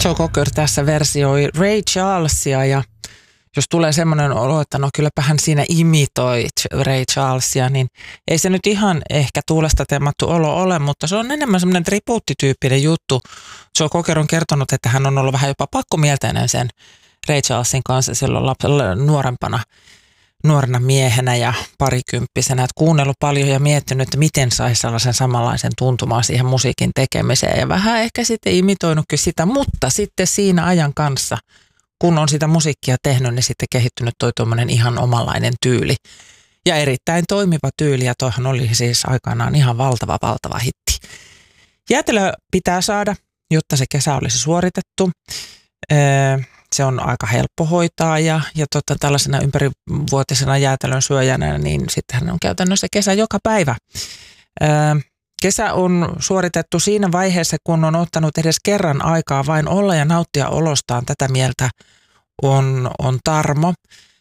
Joe Cocker tässä versioi Ray Charlesia ja jos tulee semmoinen olo, että no kylläpä hän siinä imitoi Ray Charlesia, niin ei se nyt ihan ehkä tuulesta temmattu olo ole, mutta se on enemmän semmoinen tribuuttityyppinen juttu. Joe Cocker on kertonut, että hän on ollut vähän jopa pakkomielteinen sen Ray Charlesin kanssa silloin nuorena miehenä ja parikymppisenä, että kuunnellut paljon ja miettinyt, että miten saisi sellaisen samanlaisen tuntumaan siihen musiikin tekemiseen ja vähän ehkä sitten imitoinutkin sitä, mutta sitten siinä ajan kanssa, kun on sitä musiikkia tehnyt, niin sitten kehittynyt toi tuommoinen ihan omanlainen tyyli ja erittäin toimiva tyyli ja toihan oli siis aikanaan ihan valtava hitti. Jäätelö pitää saada, jotta se kesä olisi suoritettu. Se on aika helppo hoitaa ja tällaisena ympärivuotisena jäätelön syöjänä, niin sittenhän on käytännössä kesä joka päivä. Kesä on suoritettu siinä vaiheessa, kun on ottanut edes kerran aikaa vain olla ja nauttia olostaan. Tätä mieltä on Tarmo.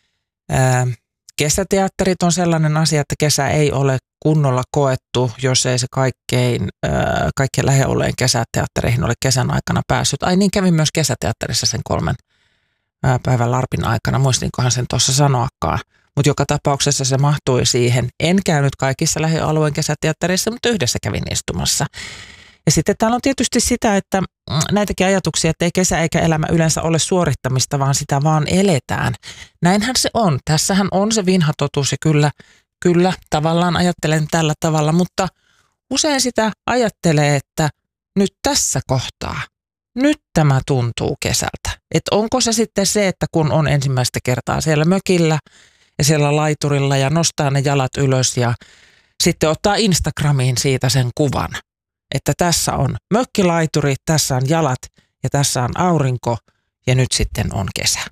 Kesäteatterit on sellainen asia, että kesä ei ole kunnolla koettu, jos ei se kaikkein lähiolleen kesäteattereihin ole kesän aikana päässyt. Ai niin, kävin myös kesäteatterissa sen 3 päivän larpin aikana, muistinkohan sen tuossa sanoakaan. Mutta joka tapauksessa se mahtui siihen. En käynyt kaikissa lähialueen kesäteattereissa, mutta yhdessä kävin istumassa. Ja sitten täällä on tietysti sitä, että näitäkin ajatuksia, että ei kesä eikä elämä yleensä ole suorittamista, vaan sitä vaan eletään. Näinhän se on. Tässähän on se vinha totuus ja kyllä tavallaan ajattelen tällä tavalla, mutta usein sitä ajattelee, että nyt tässä kohtaa, nyt tämä tuntuu kesältä. Että onko se sitten se, että kun on ensimmäistä kertaa siellä mökillä ja siellä laiturilla ja nostaa ne jalat ylös ja sitten ottaa Instagramiin siitä sen kuvan, että tässä on mökkilaituri, tässä on jalat ja tässä on aurinko ja nyt sitten on kesä.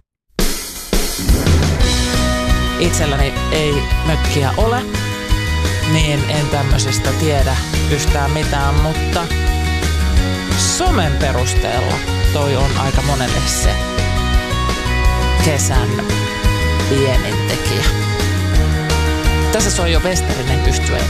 Itselläni ei mökkiä ole, niin en tämmöisestä tiedä yhtään mitään, mutta somen perusteella toi on aika monelle se kesän pienin tekijä. Tässä soi jo Westerinen yhtye